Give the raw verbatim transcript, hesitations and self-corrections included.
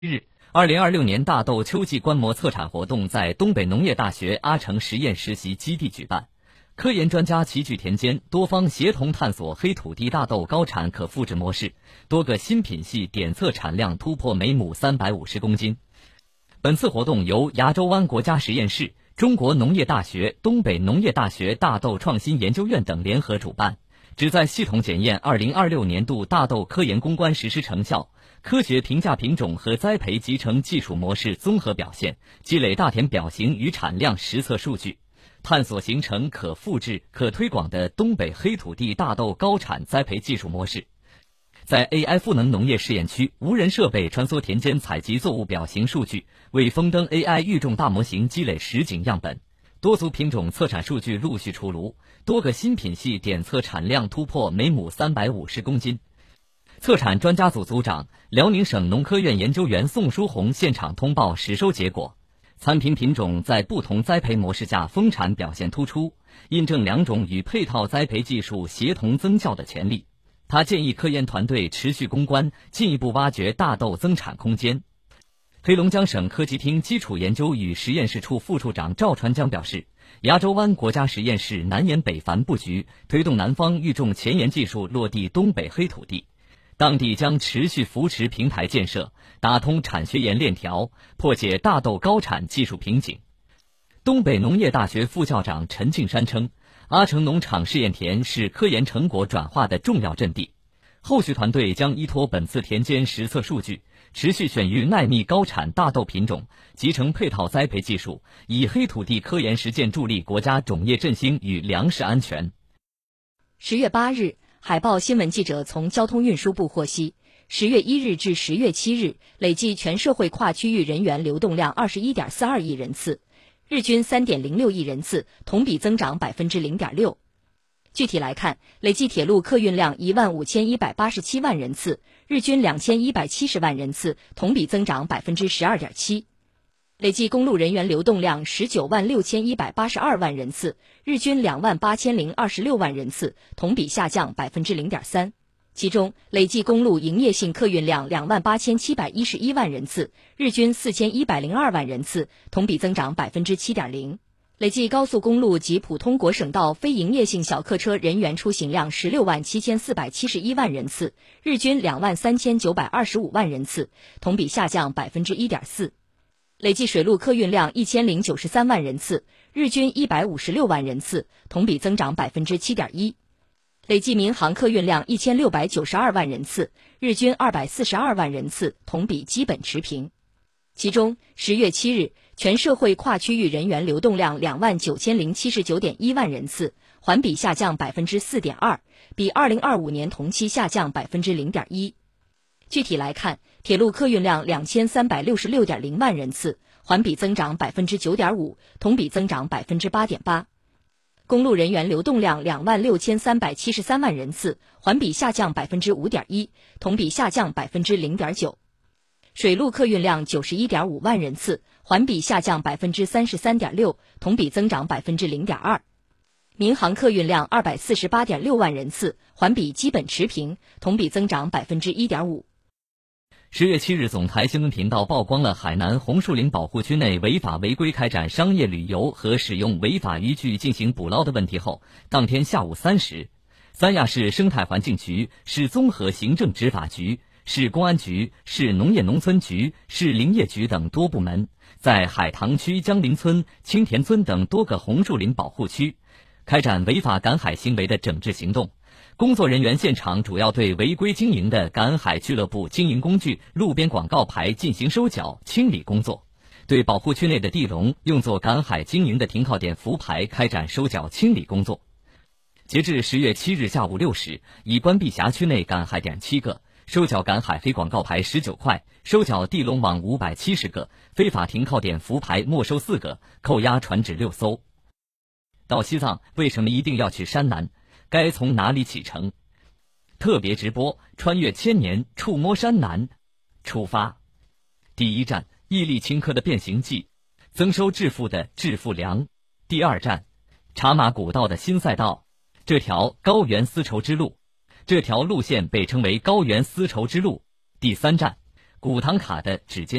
日，二零二六年大豆秋季观摩测产活动在东北农业大学阿城实验实习基地举办，科研专家齐聚田间，多方协同探索黑土地大豆高产可复制模式，多个新品系点测产量突破每亩三百五十公斤。本次活动由牙洲湾国家实验室、中国农业大学、东北农业大学大豆创新研究院等联合主办，旨在系统检验二零二六年度大豆科研攻关实施成效，科学评价品种和栽培集成技术模式综合表现，积累大田表型与产量实测数据，探索形成可复制、可推广的东北黑土地大豆高产栽培技术模式。在 A I 赋能农业试验区，无人设备穿梭田间采集作物表型数据，为风灯 A I 育种大模型积累实景样本。多组品种测产数据陆续出炉，多个新品系点测产量突破每亩三百五十公斤。测产专家组组长、辽宁省农科院研究员宋书红现场通报实收结果，参品品种在不同栽培模式下丰产表现突出，印证两种与配套栽培技术协同增效的潜力。他建议科研团队持续攻关，进一步挖掘大豆增产空间。黑龙江省科技厅基础研究与实验室处副处长赵传江表示，牙洲湾国家实验室南延北繁布局，推动南方育种前沿技术落地东北黑土地，当地将持续扶持平台建设，打通产学研链条，破解大豆高产技术瓶颈。东北农业大学副校长陈敬山称，阿城农场试验田是科研成果转化的重要阵地，后续团队将依托本次田间实测数据，持续选育耐密高产大豆品种，集成配套栽培技术，以黑土地科研实践助力国家种业振兴与粮食安全。 十月八日，海报新闻记者从交通运输部获悉，十月一日至十月七日，累计全社会跨区域人员流动量二十一点四二亿人次，日均三点零六亿人次，同比增长百分之零点六。具体来看，累计铁路客运量一万五千一百八十七万人次，日均两千一百七十万人次，同比增长百分之十二点七。累计公路人员流动量十九万六千一百八十二万人次，日均两万八千零二十六万人次，同比下降百分之零点三。其中，累计公路营业性客运量两万八千七百一十一万人次，日均四千一百零二万人次，同比增长百分之七点零。累计高速公路及普通国省道非营业性小客车人员出行量十六万七千四百七十一万人次，日均两万三千九百二十五万人次，同比下降百分之一点四。累计水路客运量一千零九十三万人次，日均一百五十六万人次，同比增长百分之七点一。累计民航客运量一千六百九十二万人次，日均二百四十二万人次，同比基本持平。其中，十月七日，全社会跨区域人员流动量两万九千零七十九点一万人次，环比下降百分之四点二，比二零二五年同期下降百分之零点一。具体来看，铁路客运量两千三百六十六点零万人次，环比增长百分之九点五，同比增长百分之八点八。公路人员流动量两万六千三百七十三万人次，环比下降百分之五点一，同比下降百分之零点九。水路客运量九十一点五万人次，环比下降百分之三十三点六，同比增长百分之零点二。民航客运量二百四十八点六万人次，环比基本持平，同比增长百分之一点五。 十月七日，总台新闻频道曝光了海南红树林保护区内违法违规开展商业旅游和使用违法渔具进行捕捞的问题后，当天下午三时，三亚市生态环境局、市综合行政执法局、市公安局、市农业农村局、市林业局等多部门在海棠区江林村、青田村等多个红树林保护区开展违法赶海行为的整治行动。工作人员现场主要对违规经营的赶海俱乐部经营工具、路边广告牌进行收缴清理工作，对保护区内的地笼用作赶海经营的停靠点浮牌开展收缴清理工作。截至十月七日下午六时，已关闭辖区内赶海点七个，收缴赶海非广告牌十九块，收缴地笼网五百七十个，非法停靠点浮牌没收四个，扣押船只六艘。到西藏为什么一定要去山南？该从哪里启程？特别直播穿越千年，触摸山南，出发。第一站，毅力顷刻的变形记，增收致富的致富粮。第二站，茶马古道的新赛道，这条高原丝绸之路。这条路线被称为高原丝绸之路。第三站， 骨糖卡的指尖